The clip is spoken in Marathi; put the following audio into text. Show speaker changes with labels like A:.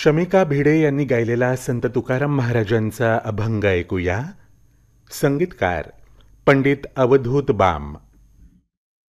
A: शमिका भिडे यांनी गायलेला संत तुकाराम महाराजांचा अभंग ऐकूया. संगीतकार पंडित अवधूत बाम.